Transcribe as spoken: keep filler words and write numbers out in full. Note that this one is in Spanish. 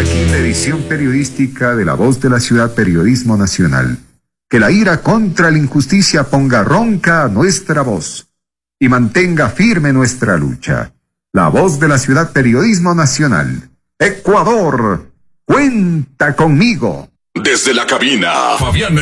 aquí la edición periodística de La Voz de la Ciudad Periodismo Nacional. Que la ira contra la injusticia ponga ronca nuestra voz y mantenga firme nuestra lucha. La Voz de la Ciudad Periodismo Nacional. Ecuador, cuenta conmigo. Desde la cabina, Fabián